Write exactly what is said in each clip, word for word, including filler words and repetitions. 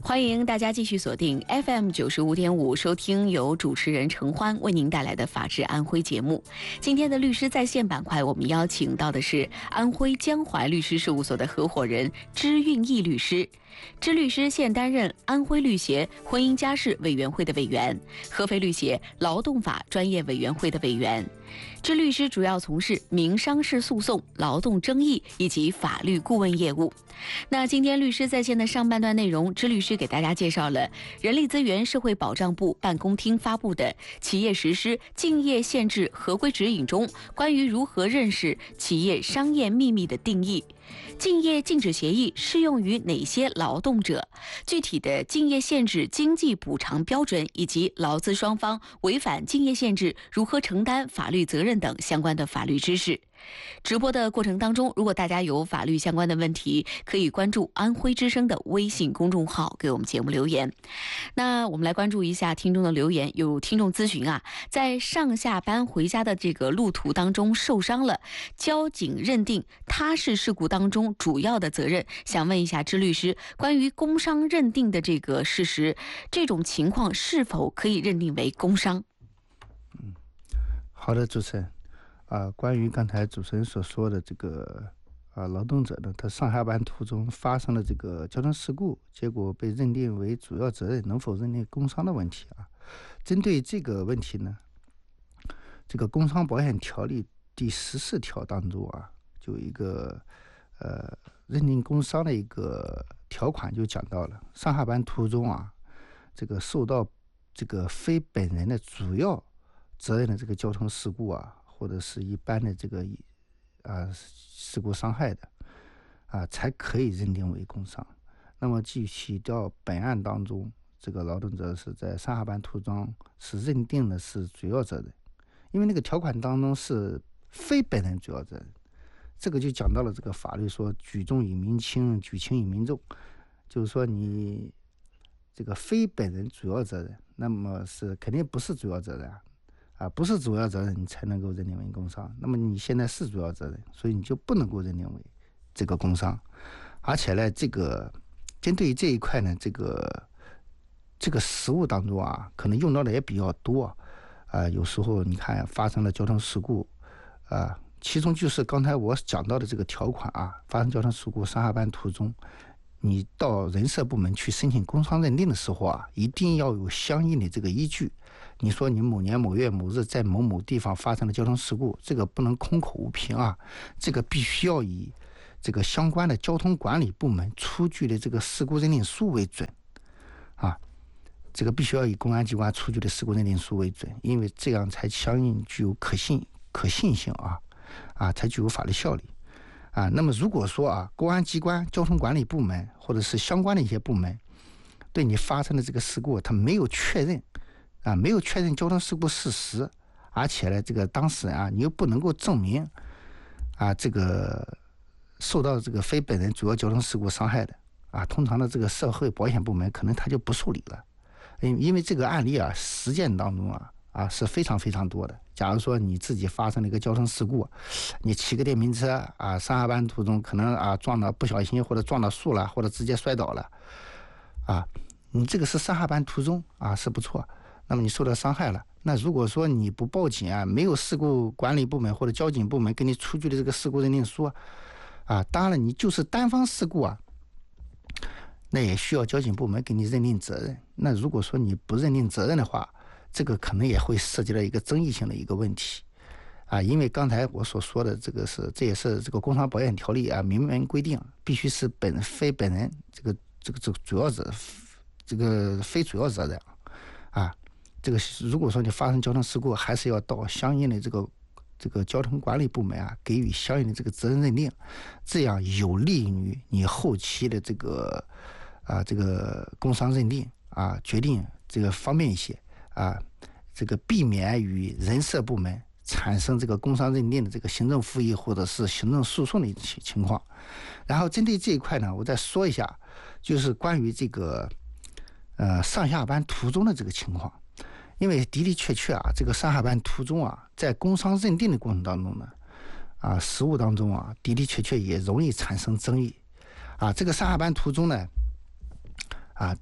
欢迎大家继续锁定 F M 九十五点五，收听由主持人程欢为您带来的《法治安徽》节目。今天的律师在线板块，我们邀请到的是安徽江淮律师事务所的合伙人支运义律师。支律师现担任安徽律协婚姻家事委员会的委员，合肥律协劳动法专业委员会的委员。支律师主要从事民商事诉讼、劳动争议以及法律顾问业务。那今天律师在线的上半段内容，支律师给大家介绍了人力资源社会保障部办公厅发布的《企业实施竞业限制合规指引》中关于如何认识企业商业秘密的定义。竞业禁止协议适用于哪些劳动者？具体的竞业限制经济补偿标准以及劳资双方违反竞业限制如何承担法律责任等相关的法律知识。直播的过程当中，如果大家有法律相关的问题，可以关注安徽之声的微信公众号给我们节目留言。那我们来关注一下听众的留言。有听众咨询啊，在上下班回家的这个路途当中受伤了，交警认定他是事故当中主要的责任，想问一下支律师，关于工伤认定的这个事实，这种情况是否可以认定为工伤？ 嗯，好的，主持人。啊，关于刚才主持人所说的这个啊，劳动者呢，他上下班途中发生了这个交通事故，结果被认定为主要责任，能否认定工伤的问题啊？针对这个问题呢，这个工伤保险条例第十四条当中啊，就有一个呃认定工伤的一个条款，就讲到了上下班途中啊，这个受到这个非本人的主要责任的这个交通事故啊，或者是一般的这个啊事故伤害的啊，才可以认定为工伤。那么具体到本案当中，这个劳动者是在上下班途中是认定的是主要责任，因为那个条款当中是非本人主要责任，这个就讲到了这个法律说举重以民轻，举轻以民重，就是说你这个非本人主要责任，那么是肯定不是主要责任啊。啊，不是主要责任，你才能够认定为工伤。那么你现在是主要责任，所以你就不能够认定为这个工伤。而且呢，这个针对于这一块呢，这个这个实务当中啊，可能用到的也比较多啊。有时候你看发生了交通事故啊，其中就是刚才我讲到的这个条款啊，发生交通事故上下班途中，你到人社部门去申请工伤认定的时候啊，一定要有相应的这个依据。你说你某年某月某日在某某地方发生了交通事故，这个不能空口无凭啊，这个必须要以这个相关的交通管理部门出具的这个事故认定书为准啊，这个必须要以公安机关出具的事故认定书为准，因为这样才相应具有可信可信性啊啊，才具有法律效力啊。那么如果说啊，公安机关、交通管理部门或者是相关的一些部门对你发生的这个事故，他没有确认啊，没有确认交通事故事实，而且呢，这个当事人啊，你又不能够证明啊，这个受到这个非本人主要交通事故伤害的啊，通常的这个社会保险部门可能他就不受理了，因因为这个案例啊，实践当中啊啊是非常非常多的。假如说你自己发生了一个交通事故，你骑个电瓶车啊，上下班途中可能啊撞到不小心或者撞到树了，或者直接摔倒了啊，你这个是上下班途中啊是不错。那么你受到伤害了，那如果说你不报警啊，没有事故管理部门或者交警部门给你出具的这个事故认定书啊，啊，当然你就是单方事故啊，那也需要交警部门给你认定责任。那如果说你不认定责任的话，这个可能也会涉及到一个争议性的一个问题啊，因为刚才我所说的这个是，这也是这个工伤保险条例啊明文规定，必须是本非本人这个这个这个主要责这个非主要责任啊。这个如果说你发生交通事故，还是要到相应的这个这个交通管理部门啊，给予相应的这个责任认定，这样有利于你后期的这个啊这个工伤认定啊决定这个方便一些啊，这个避免与人社部门产生这个工伤认定的这个行政复议或者是行政诉讼的情况。然后针对这一块呢，我再说一下，就是关于这个呃上下班途中的这个情况。因为的的确确啊，这个上下班途中啊，在工伤认定的过程当中呢，啊，实务当中啊，的的确确也容易产生争议，啊，这个上下班途中呢，啊，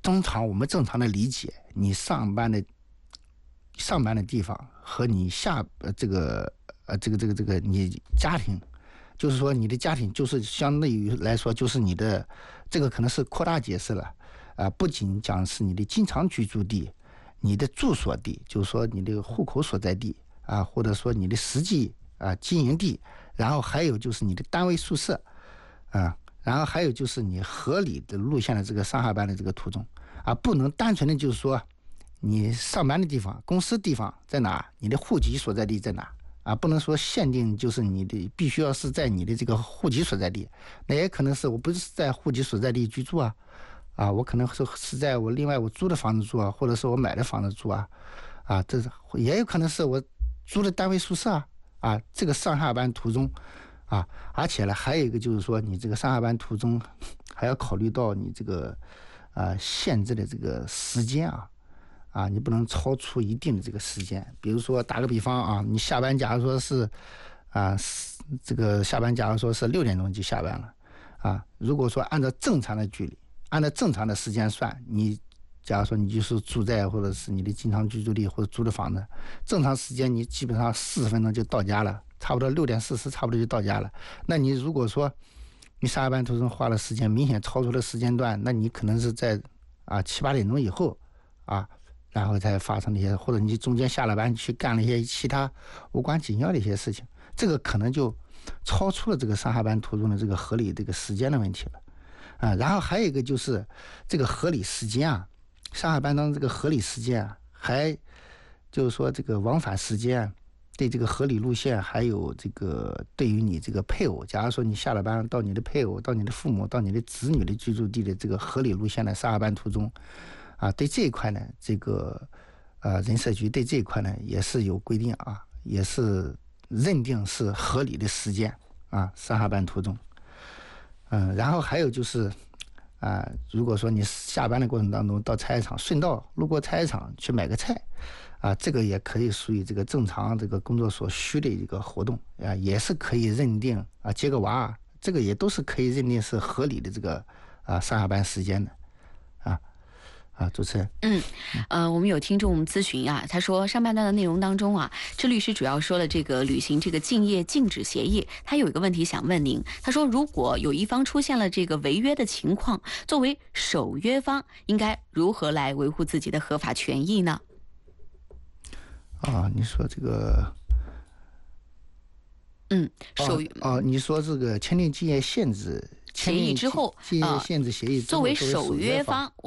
通常我们正常的理解，你上班的上班的地方和你下呃这个呃这个这个这个你家庭，就是说你的家庭就是相对于来说就是你的这个可能是扩大解释了啊、呃，不仅讲是你的经常居住地，你的住所地，就是说你的户口所在地啊，或者说你的实际啊经营地，然后还有就是你的单位宿舍啊。然后还有就是你合理的路线的这个上下班的这个途中啊，不能单纯的就是说你上班的地方、公司地方在哪，你的户籍所在地在哪啊，不能说限定就是你的必须要是在你的这个户籍所在地，那也可能是我不是在户籍所在地居住啊，啊，我可能是是在我另外我租的房子住啊，或者是我买的房子住啊，啊，这是也有可能是我租的单位宿舍啊，啊，这个上下班途中。啊，而且呢，还有一个就是说，你这个上下班途中还要考虑到你这个啊、呃、限制的这个时间啊，啊，你不能超出一定的这个时间。比如说打个比方啊，你下班假如说是啊这个下班假如说是六点钟就下班了啊，如果说按照正常的距离，按照正常的时间算，你假如说你就是住在或者是你的经常居住地或者租的房子，正常时间你基本上四十分钟就到家了。差不多六点四十，差不多就到家了。那你如果说你上下班途中花了时间明显超出了时间段，那你可能是在啊七八点钟以后啊，然后才发生了一些，或者你中间下了班去干了一些其他无关紧要的一些事情，这个可能就超出了这个上下班途中的这个合理这个时间的问题了啊。然后还有一个就是这个合理时间啊，上下班当中这个合理时间啊，还就是说这个往返时间啊。对这个合理路线，还有这个对于你这个配偶，假如说你下了班到你的配偶、到你的父母、到你的子女的居住地的这个合理路线的上下班途中，啊，对这一块呢，这个呃人社局对这一块呢也是有规定啊，也是认定是合理的时间啊，上下班途中，嗯、呃，然后还有就是啊，如果说你下班的过程当中到菜市场，顺道路过菜市场去买个菜。啊，这个也可以属于这个正常这个工作所需的一个活动啊，也是可以认定啊，接个娃，这个也都是可以认定是合理的这个啊上下班时间的，啊啊，主持人。 嗯，呃，我们有听众咨询啊，他说上半段的内容当中啊，这律师主要说了这个履行这个竞业禁止协议，他有一个问题想问您，他说如果有一方出现了这个违约的情况，作为守约方应该如何来维护自己的合法权益呢？ 啊，你说这个， 嗯，守约哦、啊啊，你说这个签订竞业限制协议之后， 竞业限制协议之后， 作为守约方。